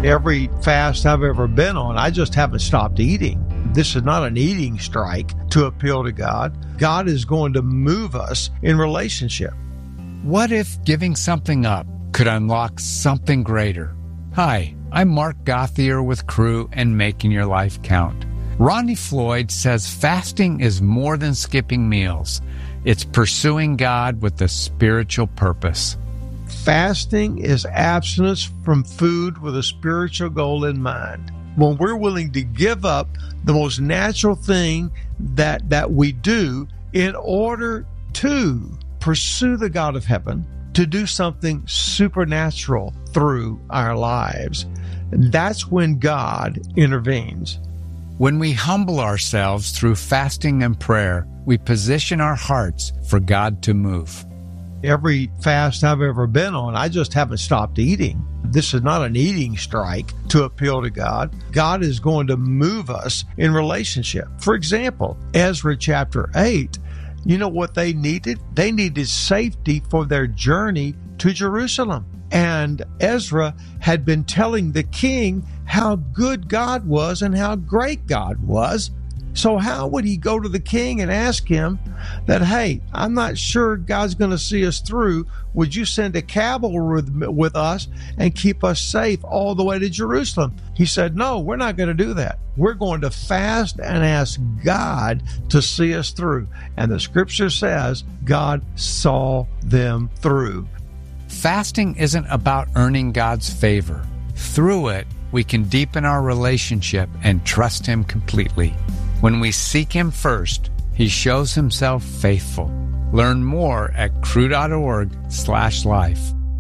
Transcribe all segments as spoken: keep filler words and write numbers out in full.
Every fast I've ever been on, I just haven't stopped eating. This is not an eating strike to appeal to God. God is going to move us in relationship. What if giving something up could unlock something greater? Hi, I'm Mark Gauthier with Crew and Making Your Life Count. Ronnie Floyd says fasting is more than skipping meals. It's pursuing God with a spiritual purpose. Fasting is abstinence from food with a spiritual goal in mind. When we're willing to give up the most natural thing that, that we do in order to pursue the God of heaven, to do something supernatural through our lives, that's when God intervenes. When we humble ourselves through fasting and prayer, we position our hearts for God to move. Every fast I've ever been on, I just haven't stopped eating. This is not an eating strike to appeal to God. God is going to move us in relationship. For example, Ezra chapter eight, you know what they needed? They needed safety for their journey to Jerusalem. And Ezra had been telling the king how good God was and how great God was. So how would he go to the king and ask him that, hey, I'm not sure God's going to see us through. Would you send a cavalry with, with us and keep us safe all the way to Jerusalem? He said, no, we're not going to do that. We're going to fast and ask God to see us through. And the scripture says God saw them through. Fasting isn't about earning God's favor. Through it, we can deepen our relationship and trust Him completely. When we seek Him first, He shows Himself faithful. Learn more at crew.org slash life.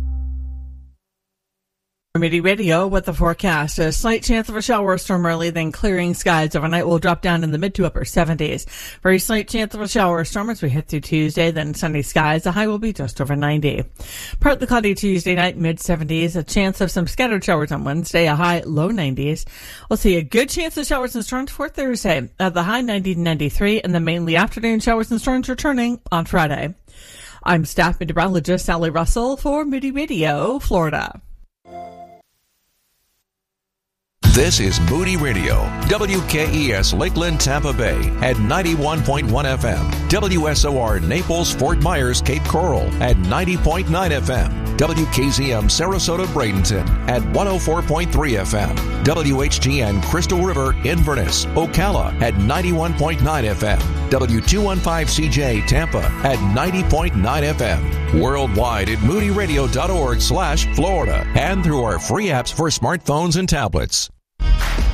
Midi Radio with the forecast. A slight chance of a shower storm early, then clearing skies overnight. Will drop down in the mid to upper seventies. Very slight chance of a shower storm as we hit through Tuesday, then sunny skies. The high will be just over ninety. Partly cloudy Tuesday night, mid seventies. A chance of some scattered showers on Wednesday, a high low nineties. We'll see a good chance of showers and storms for Thursday. At the high ninety to ninety-three, and the mainly afternoon showers and storms returning on Friday. I'm staff meteorologist Sally Russell for Midi Radio, Florida. This is Moody Radio, W K E S Lakeland, Tampa Bay at ninety-one point one F M, W S O R Naples, Fort Myers, Cape Coral at ninety point nine F M, W K Z M Sarasota, Bradenton at one oh four point three F M, W H G N Crystal River, Inverness, Ocala at ninety-one point nine F M, W two fifteen C J Tampa at ninety point nine F M, worldwide at moodyradio.org slash Florida and through our free apps for smartphones and tablets.